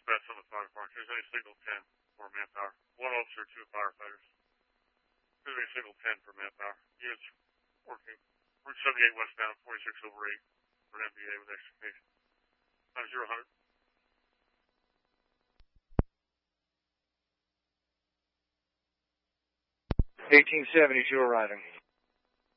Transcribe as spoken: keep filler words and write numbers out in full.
dispatch on the fire department. Here's any signal ten for manpower. One officer, two firefighters. Here's any signal ten for manpower. Units working. Route seventy-eight westbound, forty-six over eight for an M B A with extrication. nine zero hundred. eighteen seventy, you're arriving.